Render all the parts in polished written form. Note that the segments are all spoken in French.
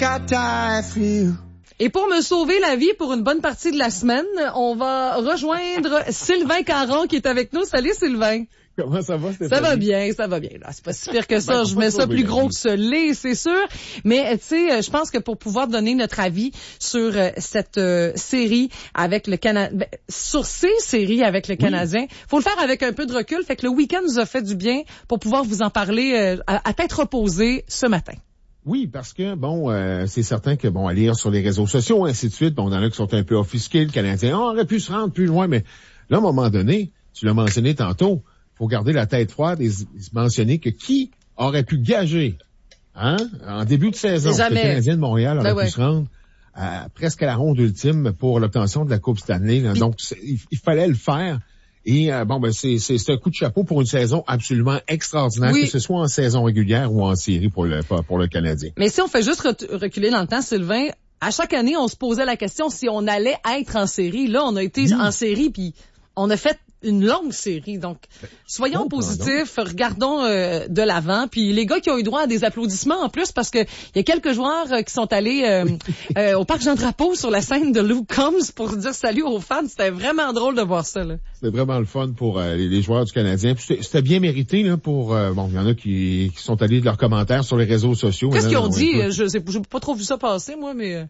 got time for you. Et pour me sauver la vie pour une bonne partie de la semaine, on va rejoindre Sylvain Caron qui est avec nous. Salut Sylvain. Comment ça va, Stéphanie? Ça va bien. Là, c'est pas si pire que ça. Je mets ça plus gros que ce lait, c'est sûr. Mais tu sais, je pense que pour pouvoir donner notre avis sur cette série avec le Canadien, sur ces séries avec le Canadien, faut le faire avec un peu de recul. Fait que le week-end nous a fait du bien pour pouvoir vous en parler à tête reposée ce matin. Oui, parce que, c'est certain que, à lire sur les réseaux sociaux, ainsi de suite, on en a qui sont un peu offusqués, le Canadien, on aurait pu se rendre plus loin, mais là, à un moment donné, tu l'as mentionné tantôt, faut garder la tête froide et se mentionner que qui aurait pu gager, en début de saison, que le Canadien de Montréal aurait pu se rendre presque à la ronde ultime pour l'obtention de la Coupe Stanley. Là. Donc, il fallait le faire. Et c'est un coup de chapeau pour une saison absolument extraordinaire, que ce soit en saison régulière ou en série pour le Canadien. Mais si on fait juste reculer dans le temps, Sylvain, à chaque année, on se posait la question si on allait être en série. Là, on a été en série, puis on a fait une longue série. Donc, soyons positifs, regardons de l'avant. Puis les gars qui ont eu droit à des applaudissements en plus, parce que il y a quelques joueurs qui sont allés au Parc Jean-Drapeau sur la scène de Luke Combs pour dire salut aux fans. C'était vraiment drôle de voir ça. Là. C'était vraiment le fun pour les joueurs du Canadien. Puis c'était bien mérité là pour il y en a qui sont allés de leurs commentaires sur les réseaux sociaux. Qu'est-ce qu'ils ont dit? J'ai pas trop vu ça passer, moi, mais...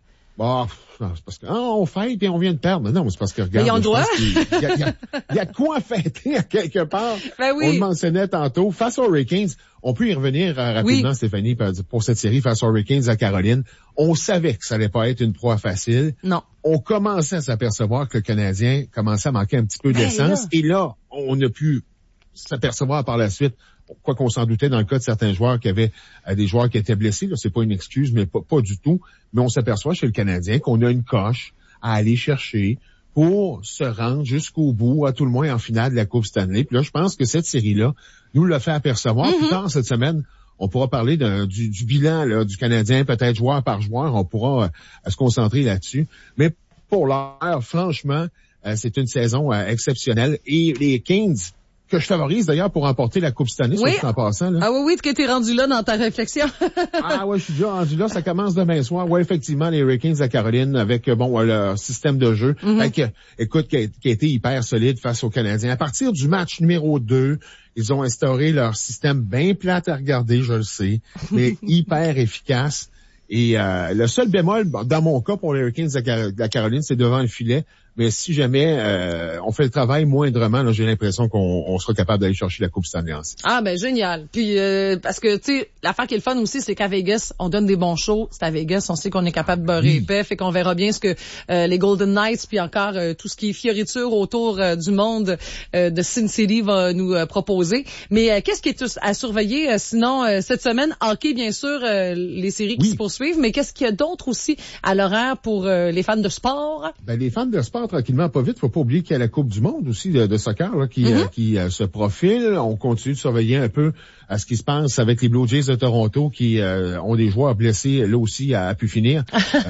c'est parce que on fête et on vient de perdre. Non, c'est parce que regarde, ils ont le droit. Il y a de quoi fêter à quelque part. Ben oui. On le mentionnait tantôt. Face aux Hurricanes, on peut y revenir rapidement, Stéphanie, pour cette série face aux Hurricanes à Caroline. On savait que ça allait pas être une proie facile. Non. On commençait à s'apercevoir que le Canadien commençait à manquer un petit peu d'essence. Et là, on a pu s'apercevoir par la suite, quoi qu'on s'en doutait dans le cas de certains joueurs qui avaient des joueurs qui étaient blessés, là, c'est pas une excuse, mais pas du tout. Mais on s'aperçoit chez le Canadien qu'on a une coche à aller chercher pour se rendre jusqu'au bout, à tout le moins en finale de la Coupe Stanley. Puis là, je pense que cette série-là nous l'a fait apercevoir. Plus tard cette semaine, on pourra parler du bilan là, du Canadien, peut-être joueur par joueur. On pourra se concentrer là-dessus. Mais pour l'heure, franchement, c'est une saison exceptionnelle. Et les Kings, que je favorise d'ailleurs pour remporter la Coupe Stanley, en passant. Là. Ah oui, que t'es rendu là dans ta réflexion. Je suis déjà rendu là, ça commence demain soir. Ouais, effectivement, les Hurricanes à Caroline avec leur système de jeu, écoute, qui a été hyper solide face aux Canadiens. À partir du match numéro 2, ils ont instauré leur système bien plate à regarder, je le sais, mais hyper efficace. Et le seul bémol, dans mon cas, pour les Hurricanes de la Caroline, c'est devant le filet. Mais si jamais on fait le travail moindrement, là, j'ai l'impression qu'on sera capable d'aller chercher la Coupe Stanley en 6. Ah ben génial. Puis parce que tu sais, l'affaire qui est le fun aussi, c'est qu'à Vegas, on donne des bons shows. C'est à Vegas, on sait qu'on est capable de beurrer épais, fait qu'on verra bien ce que les Golden Knights puis encore tout ce qui est fioriture autour du monde de Sin City va nous proposer. Mais qu'est-ce qui est à surveiller sinon cette semaine? Hockey bien sûr, les séries qui se poursuivent, mais qu'est-ce qu'il y a d'autre aussi à l'horaire pour les fans de sport? Ben les fans de sport tranquillement, pas vite. Faut pas oublier qu'il y a la Coupe du Monde aussi de soccer là, qui se profile. On continue de surveiller un peu à ce qui se passe avec les Blue Jays de Toronto qui ont des joueurs blessés là aussi à pu finir.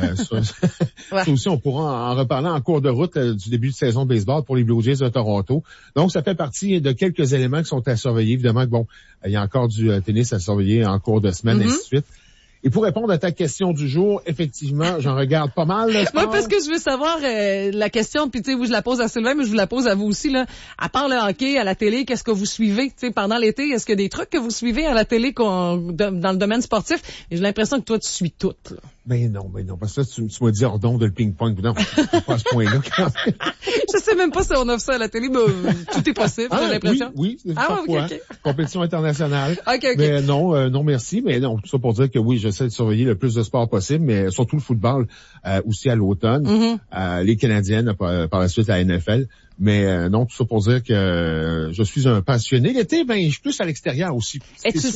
Ça aussi, on pourra en reparler en cours de route du début de saison de baseball pour les Blue Jays de Toronto. Donc, ça fait partie de quelques éléments qui sont à surveiller. Évidemment que il y a encore du tennis à surveiller en cours de semaine, ainsi de suite. Et pour répondre à ta question du jour, effectivement, j'en regarde pas mal. Moi, parce que je veux savoir la question, puis tu sais, je la pose à Sylvain, mais je vous la pose à vous aussi, là. À part le hockey, à la télé, qu'est-ce que vous suivez? Tu sais, pendant l'été, est-ce qu'il y a des trucs que vous suivez à la télé dans le domaine sportif? Et j'ai l'impression que toi, tu suis tout, là. Ben non, parce que tu m'as dit ordon de le ping-pong. Non, pas à ce point-là. Je sais même pas si on offre ça à la télé, mais tout est possible, j'ai l'impression. Oui, parfois. Okay. Compétition internationale. Okay. Mais non, merci. Mais non, tout ça pour dire que oui, j'essaie de surveiller le plus de sport possible, mais surtout le football aussi à l'automne. Les Canadiennes, par la suite la NFL. Mais non, tout ça pour dire que je suis un passionné. L'été, je suis plus à l'extérieur aussi. Je sais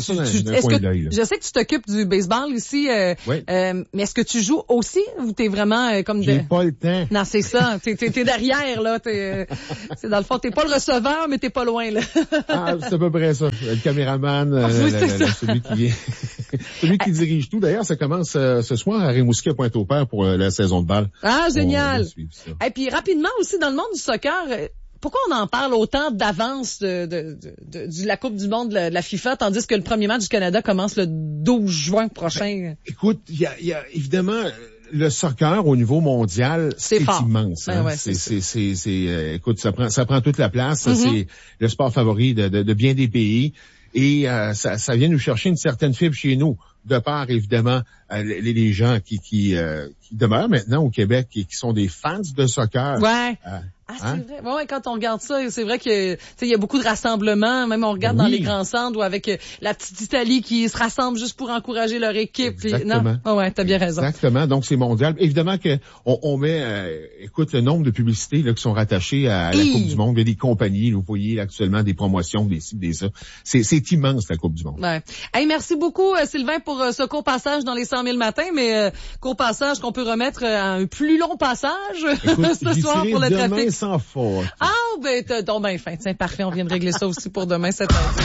que tu t'occupes du baseball ici, mais est-ce que tu joues aussi ou t'es vraiment comme J'ai pas le temps. Non, c'est ça. T'es derrière, là. C'est dans le fond, t'es pas le receveur, mais t'es pas loin, là. C'est à peu près ça. Le caméraman, celui qui dirige tout. D'ailleurs, ça commence ce soir à Rimouski à Pointe-au-Père pour la saison de balle. Ah, génial. Et puis rapidement aussi dans le monde du soccer, Pourquoi on en parle autant d'avance de la Coupe du monde de la FIFA, tandis que le premier match du Canada commence le 12 juin prochain? Écoute, il y a évidemment le soccer au niveau mondial, c'est immense. Ben ouais, écoute, ça prend toute la place. C'est le sport favori de bien des pays. Et ça vient nous chercher une certaine fibre chez nous, de par évidemment les gens qui demeurent maintenant au Québec et qui sont des fans de soccer. Ouais. C'est vrai. Ouais, quand on regarde ça, c'est vrai que il y a beaucoup de rassemblements, même on regarde dans les grands centres ou avec la petite Italie qui se rassemble juste pour encourager leur équipe. Exactement. Ouais, t'as bien raison. Exactement. Donc c'est mondial. Évidemment que on met écoute le nombre de publicités là qui sont rattachées à la Coupe du monde, il y a des compagnies, vous voyez actuellement des promotions, des ci, des ça. C'est immense la Coupe du monde. Ouais. Hey, merci beaucoup Sylvain pour ce court passage dans les 100 000 matins, mais court passage qu'on peut remettre à un plus long passage. Écoute, ce soir pour le trafic. Sans faute. Ben, t'as donc ben fin. Tiens, parfait. On vient de régler ça aussi pour demain, 7h10.